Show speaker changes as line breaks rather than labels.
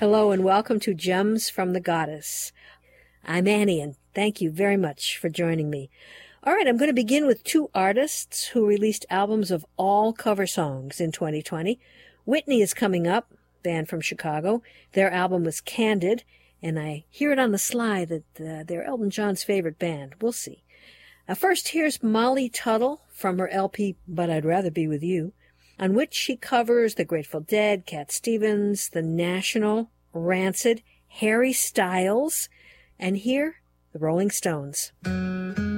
Hello and welcome to Gems from the Goddess. I'm Annie and thank you very much for joining me. All right, I'm going to begin with two artists who released albums of all cover songs in 2020. Whitney is coming up, band from Chicago. Their album was Candid, and I hear it on the sly that they're Elton John's favorite band. We'll see. First, here's Molly Tuttle from her LP, But I'd Rather Be With You, on which she covers The Grateful Dead, Cat Stevens, The National, Rancid, Harry Styles, and here, the Rolling Stones.